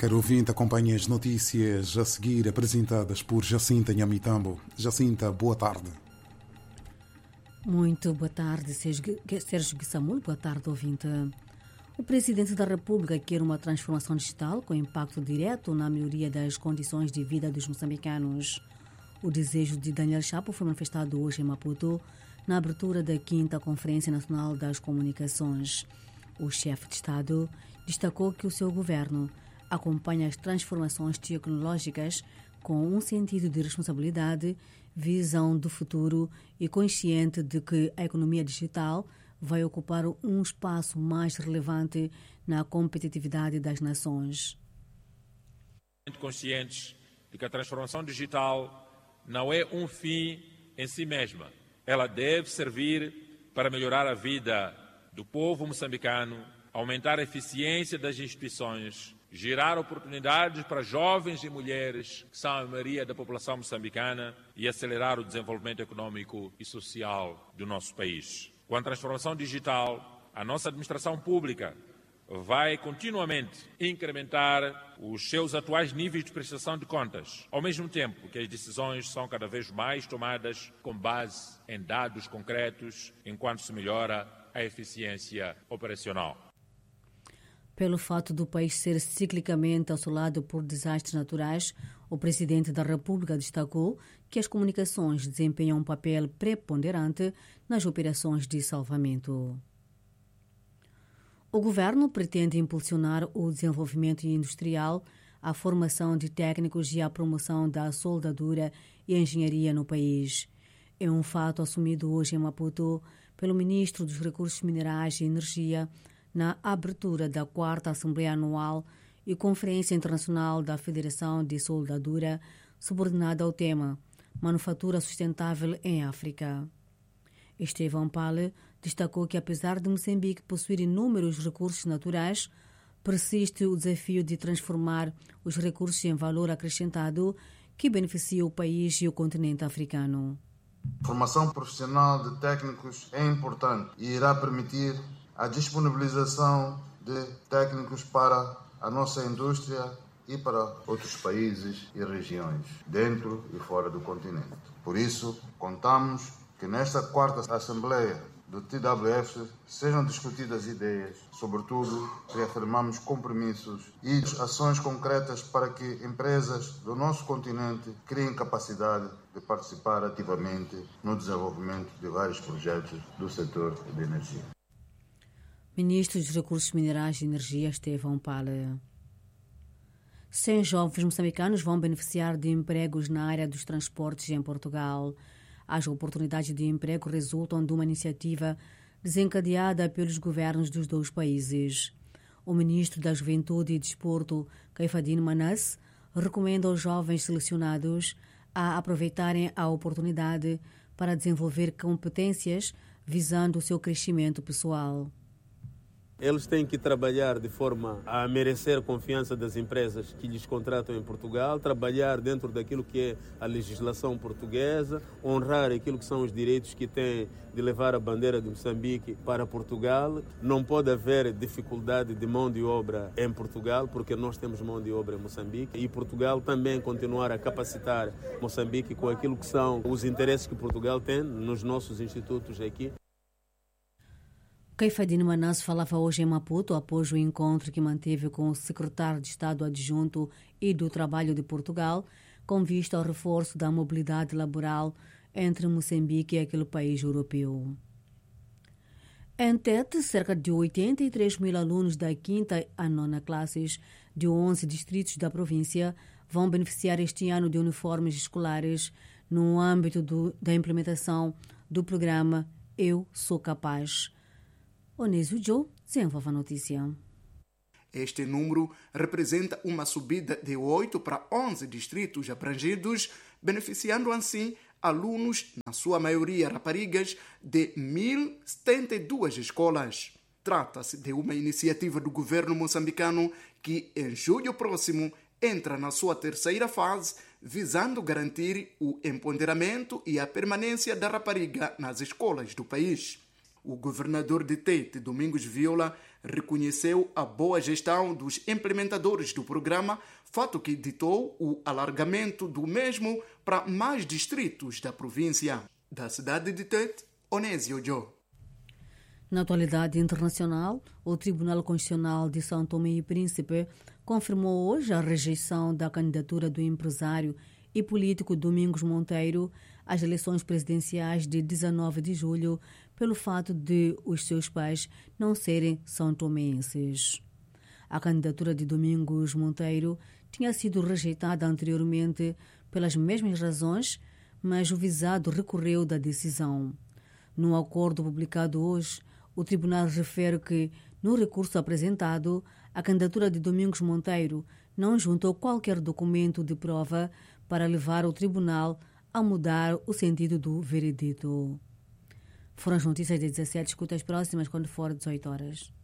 Caro ouvinte, acompanhe as notícias a seguir apresentadas por Jacinta Nhamitambo. Jacinta, boa tarde. Muito boa tarde, Sérgio Guissamul. Boa tarde, ouvinte. O Presidente da República quer uma transformação digital com impacto direto na melhoria das condições de vida dos moçambicanos. O desejo de Daniel Chapo foi manifestado hoje em Maputo, na abertura da 5ª Conferência Nacional das Comunicações. O chefe de Estado destacou que o seu governo acompanha as transformações tecnológicas com um sentido de responsabilidade, visão do futuro e consciente de que a economia digital vai ocupar um espaço mais relevante na competitividade das nações. Conscientes de que a transformação digital não é um fim em si mesma. Ela deve servir para melhorar a vida do povo moçambicano, aumentar a eficiência das instituições, gerar oportunidades para jovens e mulheres, que são a maioria da população moçambicana, e acelerar o desenvolvimento econômico e social do nosso país. Com a transformação digital, a nossa administração pública vai continuamente incrementar os seus atuais níveis de prestação de contas, ao mesmo tempo que as decisões são cada vez mais tomadas com base em dados concretos, enquanto se melhora a eficiência operacional. Pelo fato do país ser ciclicamente assolado por desastres naturais, o Presidente da República destacou que as comunicações desempenham um papel preponderante nas operações de salvamento. O governo pretende impulsionar o desenvolvimento industrial, a formação de técnicos e a promoção da soldadura e engenharia no país. É um fato assumido hoje em Maputo pelo Ministro dos Recursos Minerais e Energia na abertura da 4ª Assembleia Anual e Conferência Internacional da Federação de Soldadura, subordinada ao tema Manufatura Sustentável em África. Estevão Pale destacou que, apesar de Moçambique possuir inúmeros recursos naturais, persiste o desafio de transformar os recursos em valor acrescentado que beneficia o país e o continente africano. A formação profissional de técnicos é importante e irá permitir a disponibilização de técnicos para a nossa indústria e para outros países e regiões, dentro e fora do continente. Por isso, contamos que nesta 4ª Assembleia do TWF sejam discutidas ideias, sobretudo reafirmamos compromissos e ações concretas para que empresas do nosso continente criem capacidade de participar ativamente no desenvolvimento de vários projetos do setor de energia. Ministro dos Recursos Minerais e Energia, Estevão Pale. 100 jovens moçambicanos vão beneficiar de empregos na área dos transportes em Portugal. As oportunidades de emprego resultam de uma iniciativa desencadeada pelos governos dos dois países. O ministro da Juventude e Desporto, Caifadine Manasse, recomenda aos jovens selecionados a aproveitarem a oportunidade para desenvolver competências visando o seu crescimento pessoal. Eles têm que trabalhar de forma a merecer a confiança das empresas que lhes contratam em Portugal, trabalhar dentro daquilo que é a legislação portuguesa, honrar aquilo que são os direitos que têm de levar a bandeira de Moçambique para Portugal. Não pode haver dificuldade de mão de obra em Portugal, porque nós temos mão de obra em Moçambique, e Portugal também continuar a capacitar Moçambique com aquilo que são os interesses que Portugal tem nos nossos institutos aqui. Caifadine Manasse falava hoje em Maputo após o encontro que manteve com o secretário de Estado adjunto e do Trabalho de Portugal, com vista ao reforço da mobilidade laboral entre Moçambique e aquele país europeu. Em Tete, cerca de 83 mil alunos da 5ª a 9ª classes de 11 distritos da província vão beneficiar este ano de uniformes escolares no âmbito da implementação do programa Eu Sou Capaz. Onésio Joe desenvolve a notícia. Este número representa uma subida de 8 para 11 distritos abrangidos, beneficiando assim alunos, na sua maioria raparigas, de 1.072 escolas. Trata-se de uma iniciativa do governo moçambicano que, em julho próximo, entra na sua 3ª fase, visando garantir o empoderamento e a permanência da rapariga nas escolas do país. O governador de Tete, Domingos Viola, reconheceu a boa gestão dos implementadores do programa, fato que ditou o alargamento do mesmo para mais distritos da província. Da cidade de Tete, Onésio Joe. Na atualidade internacional, o Tribunal Constitucional de São Tomé e Príncipe confirmou hoje a rejeição da candidatura do empresário e político Domingos Monteiro às eleições presidenciais de 19 de julho, pelo fato de os seus pais não serem são-tomenses. A candidatura de Domingos Monteiro tinha sido rejeitada anteriormente pelas mesmas razões, mas o visado recorreu da decisão. Num acordo publicado hoje, o tribunal refere que, no recurso apresentado, a candidatura de Domingos Monteiro não juntou qualquer documento de prova para levar o tribunal a mudar o sentido do veredito. Foram as notícias de 17. Escuta as próximas quando for 18 horas.